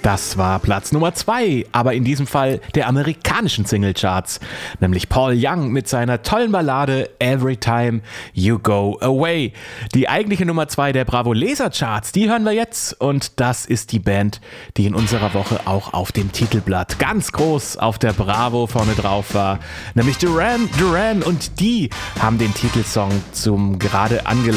Das war Platz Nummer 2, aber in diesem Fall der amerikanischen Singlecharts, nämlich Paul Young mit seiner tollen Ballade Every Time You Go Away. Die eigentliche Nummer 2 der Bravo Laser-Charts, die hören wir jetzt und das ist die Band, die in unserer Woche auch auf dem Titelblatt ganz groß auf der Bravo vorne drauf war, nämlich Duran Duran, und die haben den Titelsong zum gerade